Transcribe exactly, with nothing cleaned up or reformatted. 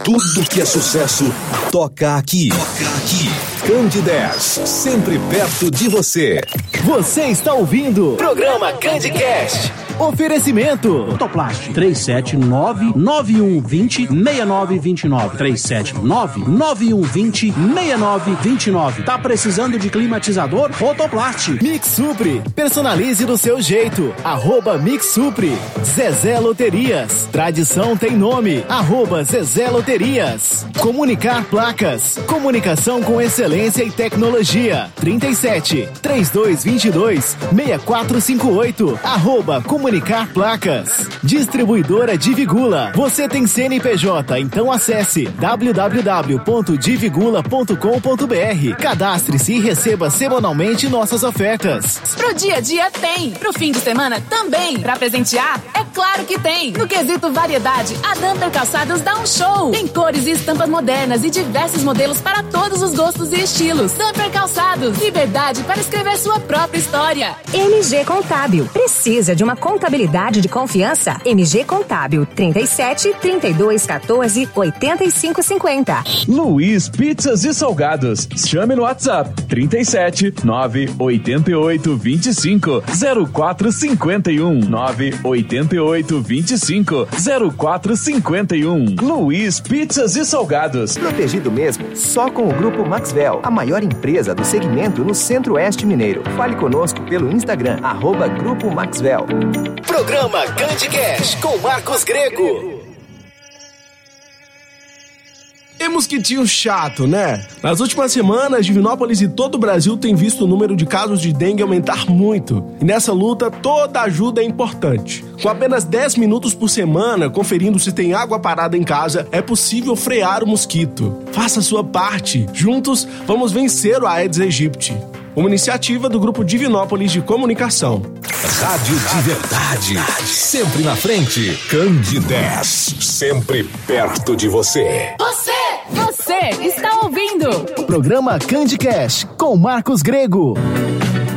Tudo que é sucesso, toca aqui. Toca aqui. Candidez, sempre perto de você. Você está ouvindo Programa Candicast. Oferecimento Autoplast três sete nove, nove um dois zero, seis nove dois nove três sete nove, nove um dois zero, seis nove dois nove. Tá precisando de climatizador? Autoplast. Mix Supre, personalize do seu jeito. Arroba Mix Supre. Zezé Loterias, tradição tem nome. Arroba Zezé Loterias. Comunicar Placas, comunicação com excelência e tecnologia. trinta e sete, trinta e dois, vinte e dois, sessenta e quatro cinquenta e oito. Arroba Comunicar Placas. Distribuidora Divigula. Você tem C N P J, então acesse w w w ponto divigula ponto com ponto b r. Cadastre-se e receba semanalmente nossas ofertas. Pro dia a dia tem, pro fim de semana também. Pra presentear, é claro que tem. No quesito variedade, a Dumper Calçados dá um show. Tem cores e estampas modernas e diversos modelos para todos os gostos e estilos. Dumper Calçados, liberdade para escrever sua própria história. M G Contábil, precisa de uma contabilidade de confiança? M G Contábil, trinta e sete, trinta e dois, quatorze, oitenta e cinco, cinquenta. Luiz Pizzas e Salgados. Chame no WhatsApp trinta e sete, nove oito oito, vinte e cinco, zero quatro cinquenta e um, nove oito oito, vinte e cinco, zero quatro cinquenta e um. Luiz Pizzas e Salgados. Protegido mesmo, só com o Grupo Maxwell, a maior empresa do segmento no Centro-Oeste Mineiro. Fale conosco pelo Instagram, arroba Grupo Maxwell. Programa Candicast com Marcos Grego. E mosquitinho chato, né? Nas últimas semanas, Divinópolis e todo o Brasil têm visto o número de casos de dengue aumentar muito. E nessa luta, toda ajuda é importante. Com apenas dez minutos por semana, conferindo se tem água parada em casa, é possível frear o mosquito. Faça a sua parte. Juntos, vamos vencer o Aedes aegypti. Uma iniciativa do Grupo Divinópolis de Comunicação. Rádio de verdade, sempre na frente. Candidez, sempre perto de você. Você, você está ouvindo Programa Candicast com Marcos Grego.